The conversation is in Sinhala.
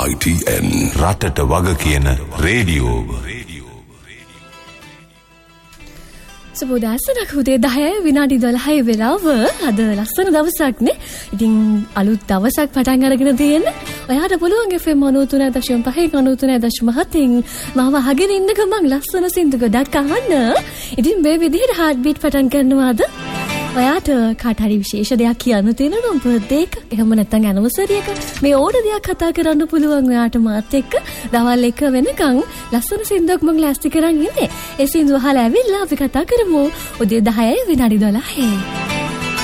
ITN රටට වග කියන රේඩියෝ. සුබෝදෑසනක් උදේ 10 විනාඩි 12 වෙලාව. අද ලස්සන දවසක් නේ. ඉතින් අලුත් දවසක් පටන් අරගෙන තියෙන. ඔයාට පුළුවන් FM 93.5 93.7 මාව අහගෙන ඉන්න ගමන් ලස්සන සින්දු ගොඩක් අහන්න. ඉතින් මේ විදිහට heart beat පටන් ගන්නවාද? ඔයාට කාට හරි විශේෂ දෙයක් කියන්න තියෙනවා නම් බර්ත්ඩේ එක එහෙම නැත්නම් ඇනිවර්සරි එක මේ ඕන දෙයක් කතා කරන්න පුළුවන් ඔයාට මාත් එක්ක දවල් 1 වෙනකන් ලස්සන සින්දුවක් මම ලෑස්ති කරන් ඉන්නේ. ඒ සින්දුව අහලා ඇවිල්ලා අපි කතා කරමු උදේ 10 විනාඩි 12.